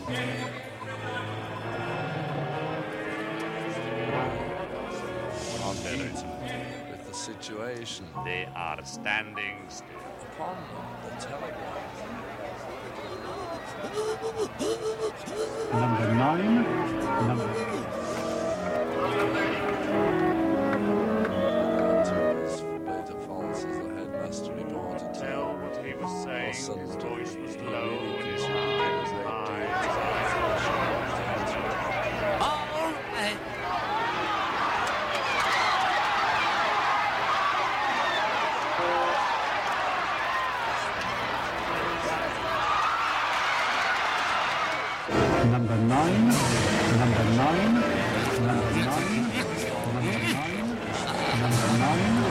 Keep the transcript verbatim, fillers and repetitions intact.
With the situation, they are standing still. Upon the telegraph. Number nine. Number. Beta Falls, as the headmaster reported. Tell what he was saying. His voice was low and his eyes high. All right. Number nine, number nine, number nine, number nine, number nine.